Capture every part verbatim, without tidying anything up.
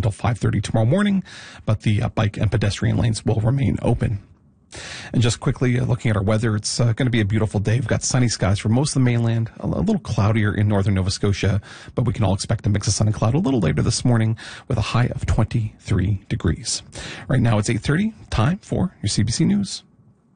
until five thirty tomorrow morning, but the uh, bike and pedestrian lanes will remain open. And just quickly uh, looking at our weather, it's uh, going to be a beautiful day. We've got sunny skies for most of the mainland, a, a little cloudier in northern Nova Scotia, but we can all expect a mix of sun and cloud a little later this morning with a high of twenty-three degrees. Right now it's eight thirty, time for your C B C News.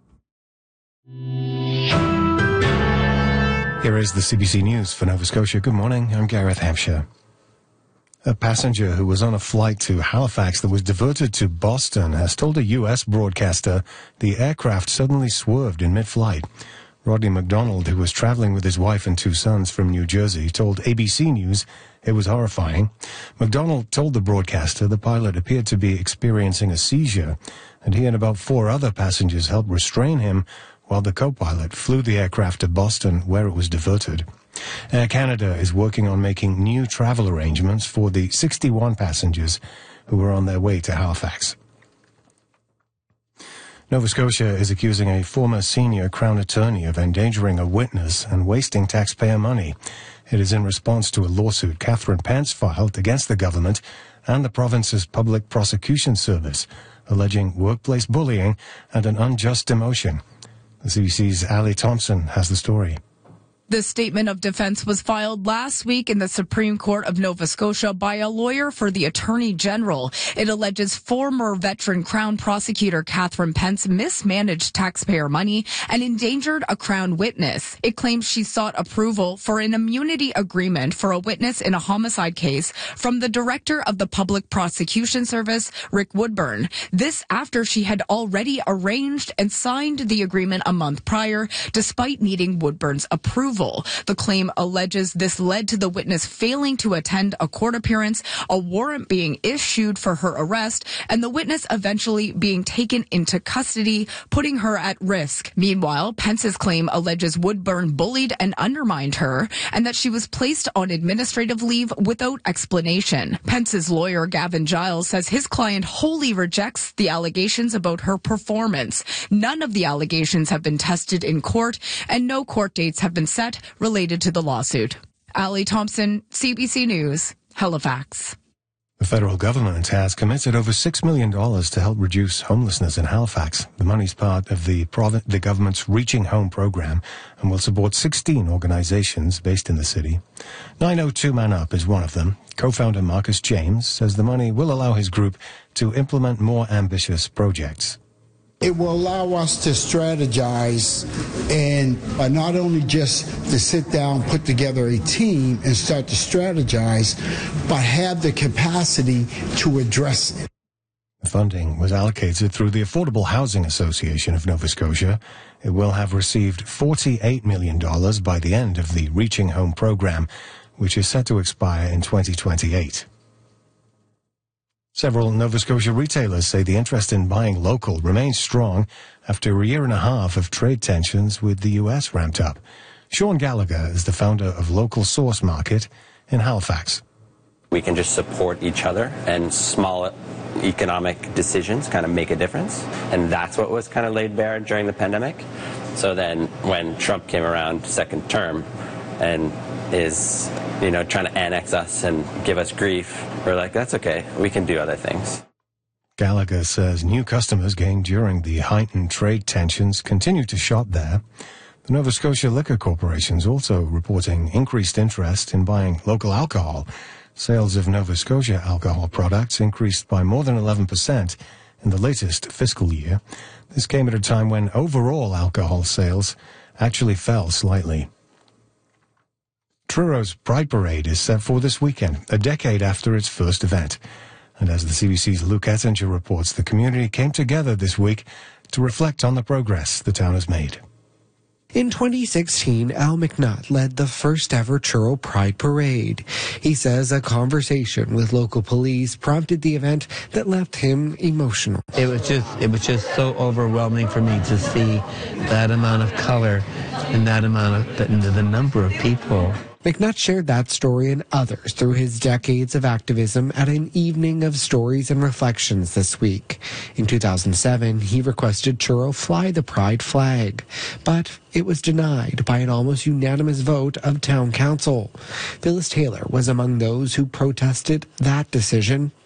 Here is the C B C News for Nova Scotia. Good morning, I'm Gareth Hampshire. A passenger who was on a flight to Halifax that was diverted to Boston has told a U S broadcaster the aircraft suddenly swerved in mid-flight. Rodney McDonald, who was traveling with his wife and two sons from New Jersey, told A B C News it was horrifying. McDonald told the broadcaster the pilot appeared to be experiencing a seizure, and he and about four other passengers helped restrain him while the co-pilot flew the aircraft to Boston, where it was diverted. Air Canada is working on making new travel arrangements for the sixty-one passengers who were on their way to Halifax. Nova Scotia is accusing a former senior Crown attorney of endangering a witness and wasting taxpayer money. It is in response to a lawsuit Catherine Pence filed against the government and the province's Public Prosecution Service, alleging workplace bullying and an unjust demotion. The C B C's Ali Thompson has the story. The statement of defense was filed last week in the Supreme Court of Nova Scotia by a lawyer for the Attorney General. It alleges former veteran Crown prosecutor Catherine Pence mismanaged taxpayer money and endangered a Crown witness. It claims she sought approval for an immunity agreement for a witness in a homicide case from the director of the Public Prosecution Service, Rick Woodburn. This after she had already arranged and signed the agreement a month prior, despite needing Woodburn's approval. The claim alleges this led to the witness failing to attend a court appearance, a warrant being issued for her arrest, and the witness eventually being taken into custody, putting her at risk. Meanwhile, Pence's claim alleges Woodburn bullied and undermined her, and that she was placed on administrative leave without explanation. Pence's lawyer, Gavin Giles, says his client wholly rejects the allegations about her performance. None of the allegations have been tested in court, and no court dates have been set related to the lawsuit. Ali Thompson, C B C News, Halifax. The federal government has committed over six million dollars to help reduce homelessness in Halifax. The money's part of the, province, the government's Reaching Home program and will support sixteen organizations based in the city. nine oh two Man Up is one of them. Co-founder Marcus James says the money will allow his group to implement more ambitious projects. It will allow us to strategize and uh, not only just to sit down, put together a team and start to strategize, but have the capacity to address it. The funding was allocated through the Affordable Housing Association of Nova Scotia. It will have received forty-eight million dollars by the end of the Reaching Home program, which is set to expire in twenty twenty-eight. Several Nova Scotia retailers say the interest in buying local remains strong after a year and a half of trade tensions with the U S ramped up. Sean Gallagher is the founder of Local Source Market in Halifax. We can just support each other, and small economic decisions kind of make a difference. And that's what was kind of laid bare during the pandemic. So then when Trump came around second term and is, you know, trying to annex us and give us grief, we're like, that's okay. We can do other things. Gallagher says new customers gained during the heightened trade tensions continue to shop there. The Nova Scotia Liquor Corporation is also reporting increased interest in buying local alcohol. Sales of Nova Scotia alcohol products increased by more than eleven percent in the latest fiscal year. This came at a time when overall alcohol sales actually fell slightly. Truro's Pride Parade is set for this weekend, a decade after its first event. And as the C B C's Luke Ettinger reports, the community came together this week to reflect on the progress the town has made. In twenty sixteen, Al McNutt led the first ever Truro Pride Parade. He says a conversation with local police prompted the event that left him emotional. It was just, it was just so overwhelming for me to see that amount of color and that amount of, the, the number of people. McNutt shared that story and others through his decades of activism at an evening of stories and reflections this week. In two thousand seven, he requested Truro fly the pride flag, but it was denied by an almost unanimous vote of town council. Phyllis Taylor was among those who protested that decision.